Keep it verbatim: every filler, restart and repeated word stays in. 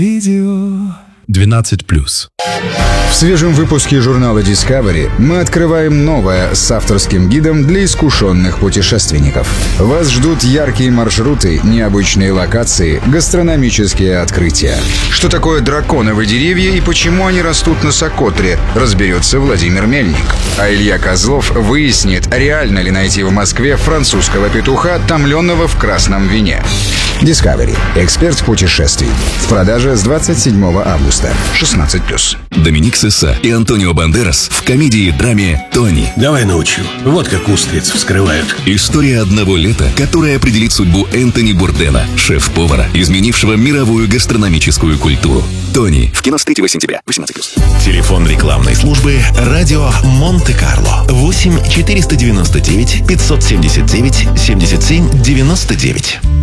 Видео двенадцать плюс. В свежем выпуске журнала Discovery мы открываем новое с авторским гидом для искушенных путешественников. Вас ждут яркие маршруты, необычные локации, гастрономические открытия. Что такое драконовые деревья и почему они растут на Сокотре, разберется Владимир Мельник. А Илья Козлов выяснит, реально ли найти в Москве французского петуха, томленного в красном вине. Discovery. Эксперт путешествий. В продаже с двадцать седьмого августа. шестнадцать плюс. Доминик Сесса и Антонио Бандерас в комедии-драме «Тони». Давай научу. Вот как устриц вскрывают. История одного лета, которая определит судьбу Энтони Бурдена, шеф-повара, изменившего мировую гастрономическую культуру. «Тони» в кино с третьего сентября. восемнадцать плюс. Телефон рекламной службы «Радио Монте-Карло». восемь четыреста девяносто девять пятьсот семьдесят девять семьдесят семь девяносто девять.